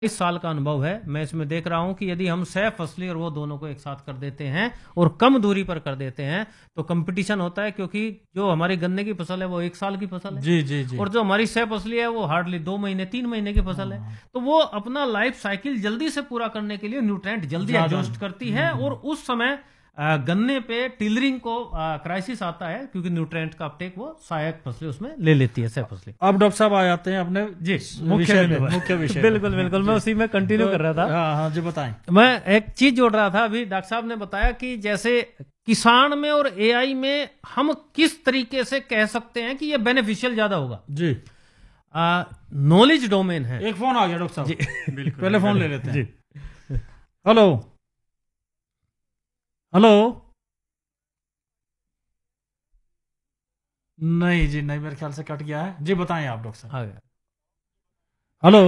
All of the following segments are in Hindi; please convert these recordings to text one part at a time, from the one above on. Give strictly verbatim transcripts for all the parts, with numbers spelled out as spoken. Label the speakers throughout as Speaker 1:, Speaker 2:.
Speaker 1: इस साल का अनुभव है, मैं इसमें देख रहा हूं कि यदि हम सह फसली और वो दोनों को एक साथ कर देते हैं और कम दूरी पर कर देते हैं तो कंपटीशन होता है, क्योंकि जो हमारी गन्ने की फसल है वो एक साल की फसल है।
Speaker 2: जी जी जी।
Speaker 1: और जो हमारी सह फसली है वो हार्डली दो महीने तीन महीने की फसल है। तो वो अपना लाइफ साइकिल जल्दी से पूरा करने के लिए न्यूट्रेंट जल्दी एडजस्ट करती है और उस समय आ, गन्ने पे टिलरिंग को क्राइसिस आता है, क्योंकि न्यूट्रेंट का अपटेक वो सहायक फसलें उसमें ले लेती है, सह फसलें।
Speaker 2: अब डॉक्टर साहब आ जाते हैं अपने
Speaker 1: जी
Speaker 2: मुख्य मुख्य विषय।
Speaker 1: बिल्कुल बिल्कुल, मैं उसी में कंटिन्यू कर रहा था।
Speaker 2: हाँ हाँ जी बताएं।
Speaker 1: मैं एक चीज जोड़ रहा था, अभी डॉक्टर साहब ने बताया कि जैसे किसान में और एआई में हम किस तरीके से कह सकते हैं कि ये बेनिफिशियल ज्यादा होगा।
Speaker 2: जी
Speaker 1: नॉलेज डोमेन है।
Speaker 2: एक फोन आ गया डॉक्टर साहब
Speaker 1: जी
Speaker 2: बिल्कुल, पहले फोन ले लेते हैं जी। Hello hello. नहीं जी नहीं, मेरे ख्याल से कट गया है जी। बताएं आप डॉक्टर साहब।
Speaker 1: आ गया।
Speaker 2: हेलो।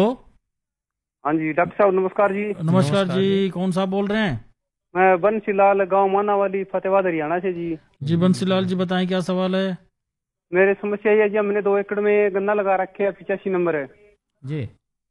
Speaker 3: हाँ जी डॉक्टर साहब नमस्कार जी।
Speaker 2: नमस्कार, नमस्कार जी।, जी कौन साहब बोल रहे हैं?
Speaker 3: मैं बंसीलाल, गांव मानावाली, फतेहाबाद, हरियाणा से जी।
Speaker 2: जी बंसीलाल जी बताएं क्या सवाल है?
Speaker 3: मेरी समस्या ये है जी, हमने दो एकड़ में गन्ना लगा रखे है, पिचासी नंबर है
Speaker 1: जी।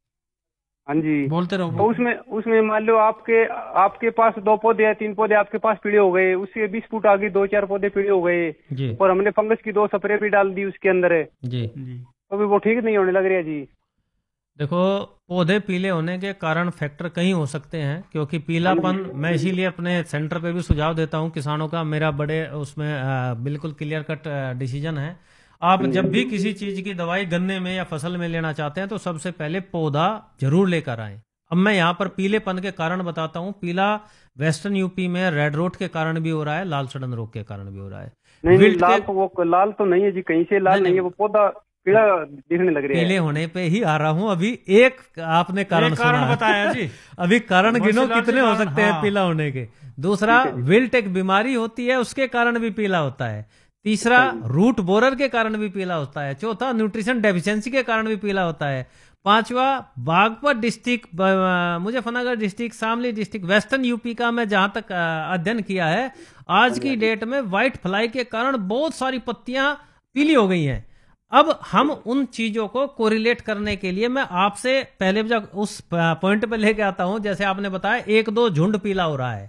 Speaker 3: हाँ जी
Speaker 2: बोलते रहो।
Speaker 3: तो उसमें उसमें मान लो आपके आपके पास दो पौधे हैं, तीन पौधे आपके पास पीले हो गए, उससे बीस फुट आगे दो चार पौधे पीले हो गए
Speaker 1: जी।
Speaker 3: और हमने फंगस की दो स्प्रे भी डाल दी उसके अंदर है
Speaker 1: जी।
Speaker 3: तो भी वो ठीक नहीं होने लग रही है जी।
Speaker 1: देखो, पौधे पीले होने के कारण फैक्टर कई हो सकते हैं, क्योंकि पीलापन मैं इसीलिए अपने सेंटर पे भी सुझाव देता हूं किसानों का, मेरा बड़े उसमें आ, बिल्कुल क्लियर कट डिसीजन है। आप जब भी किसी चीज की दवाई गन्ने में या फसल में लेना चाहते हैं तो सबसे पहले पौधा जरूर लेकर आए। अब मैं यहाँ पर पीलेपन के कारण बताता हूँ। पीला वेस्टर्न यूपी में रेड रोट के कारण भी हो रहा है, लाल सड़न रोग के कारण भी हो रहा है।
Speaker 3: नहीं, नहीं लाल तो वो लाल तो नहीं है जी, कहीं से लाल नहीं, नहीं है, वो पौधा पीला दिखने लग रहा है।
Speaker 1: पीले होने पे ही आ रहा हूँ। अभी एक आपने कारण
Speaker 2: कारण बताया जी।
Speaker 1: अभी कारण गिनो कितने हो सकते हैं पीला होने के। दूसरा, विल्ट एक बीमारी होती है, उसके कारण भी पीला होता है। तीसरा, रूट बोरर के कारण भी पीला होता है। चौथा, न्यूट्रिशन डेफिशिएंसी के कारण भी पीला होता है। पांचवा, Baghpat district, Muzaffarnagar district, Shamli district, western UP का मैं जहां तक अध्ययन किया है, आज की डेट में व्हाइट फ्लाई के कारण बहुत सारी पत्तियां पीली हो गई हैं। अब हम उन चीजों को कोरिलेट करने के लिए मैं आपसे पहले जब उस पॉइंट पे लेके आता हूं, जैसे आपने बताया एक दो झुंड पीला हो रहा है,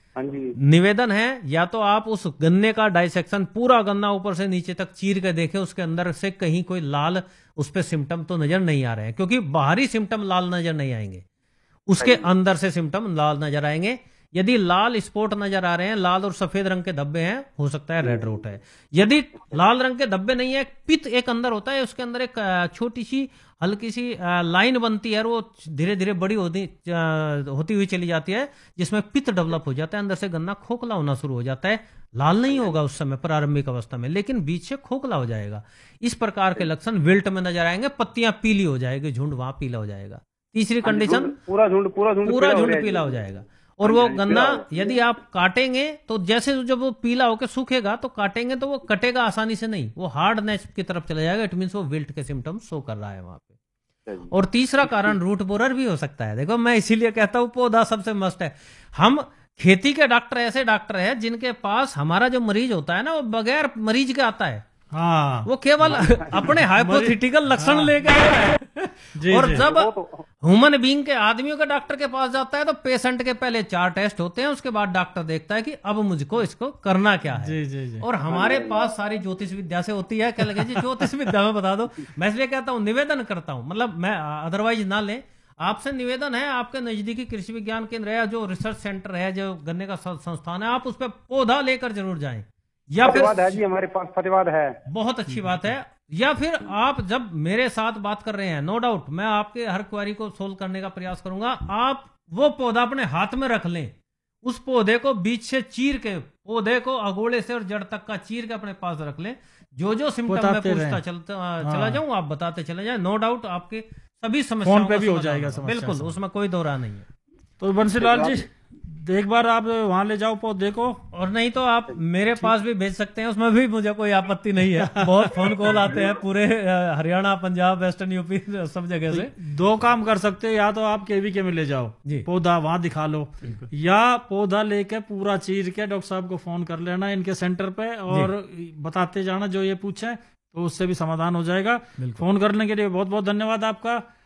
Speaker 1: निवेदन है या तो आप उस गन्ने का डाइसेक्शन, पूरा गन्ना ऊपर से नीचे तक चीर के देखें, उसके अंदर से कहीं कोई लाल उस पे सिम्टम तो नजर नहीं आ रहे हैं, क्योंकि बाहरी सिम्टम लाल नजर नहीं आएंगे, उसके अंदर से सिम्टम लाल नजर आएंगे। यदि लाल स्पॉट नजर आ रहे हैं, लाल और सफेद रंग के धब्बे हैं, हो सकता है रेड रोट है। यदि लाल रंग के धब्बे नहीं है, पित्त एक अंदर होता है, उसके अंदर एक छोटी सी हल्की सी लाइन बनती है और वो धीरे धीरे बड़ी होती होती हुई चली जाती है, जिसमें पित्त डेवलप हो जाता है, अंदर से गन्ना खोखला होना शुरू हो जाता है। लाल नहीं होगा उस समय प्रारंभिक अवस्था में, लेकिन बीच से खोखला हो जाएगा। इस प्रकार के लक्षण विल्ट में नजर आएंगे, पत्तियां पीली हो जाएगी, झुंड वहां पीला हो जाएगा। तीसरी कंडीशन,
Speaker 3: पूरा झुंड पूरा झुंड
Speaker 1: पूरा झुंड पीला हो जाएगा। और वो गन्ना यदि आप काटेंगे तो जैसे जब वो पीला होकर सूखेगा तो काटेंगे तो वो कटेगा आसानी से नहीं, वो हार्डनेस की तरफ चला जाएगा। इट मींस वो विल्ट के सिम्टम्स शो कर रहा है वहां पे। और तीसरा कारण रूट बोरर भी हो सकता है। देखो, मैं इसीलिए कहता हूं पौधा सबसे मस्ट है। हम खेती के डॉक्टर ऐसे डॉक्टर हैं जिनके पास हमारा जो मरीज होता है ना, वो बगैर मरीज के आता है।
Speaker 2: हाँ,
Speaker 1: वो केवल अपने हाइपोथेटिकल लक्षण हाँ, लेकर आता है। जी, और जी, जब ह्यूमन बीइंग के आदमियों के डॉक्टर के पास जाता है तो पेशेंट के पहले चार टेस्ट होते हैं, उसके बाद डॉक्टर देखता है कि अब मुझको इसको करना क्या है।
Speaker 2: जी, जी, जी।
Speaker 1: और हमारे पास सारी ज्योतिष विद्या से होती है। क्या लगे जी ज्योतिष विद्या में बता दो। मैं इसलिए कहता हूँ, निवेदन करता हूँ, मतलब मैं अदरवाइज ना ले, आपसे निवेदन है, आपके नजदीकी कृषि विज्ञान केंद्र है, जो रिसर्च सेंटर है, जो गन्ने का संस्थान है, आप उस पर पौधा लेकर जरूर जाएं। या फिर
Speaker 3: है जी हमारे पास फतेहाबाद है,
Speaker 1: बहुत अच्छी बात है। या फिर आप जब मेरे साथ बात कर रहे हैं, नो डाउट मैं आपके हर क्वेरी को सोल्व करने का प्रयास करूंगा। आप वो पौधा अपने हाथ में रख लें, उस पौधे को बीच से चीर के, पौधे को अगोड़े से और जड़ तक का चीर के अपने पास रख लें। जो जो सिम्टम में पूछता चलता हाँ। चला जाऊं, आप बताते चले जाएं। नो डाउट आपके सभी समस्याओं
Speaker 2: पे भी हो जाएगा,
Speaker 1: बिल्कुल, उसमें कोई दो राह नहीं है।
Speaker 2: तो बंसीलाल जी एक बार आप वहां ले जाओ पौधे को,
Speaker 1: और नहीं तो आप मेरे पास भी भेज सकते हैं, उसमें भी मुझे कोई आपत्ति नहीं है। बहुत फोन कॉल आते हैं पूरे हरियाणा, पंजाब, वेस्टर्न यूपी, सब जगह से।
Speaker 2: दो काम कर सकते हैं, या तो आप केवीके में ले जाओ पौधा, वहां दिखा लो, या पौधा लेके पूरा चीर के डॉक्टर साहब को फोन कर लेना इनके सेंटर पे और बताते जाना जो ये पूछे, तो उससे भी समाधान हो जाएगा। फोन करने के लिए बहुत बहुत धन्यवाद आपका।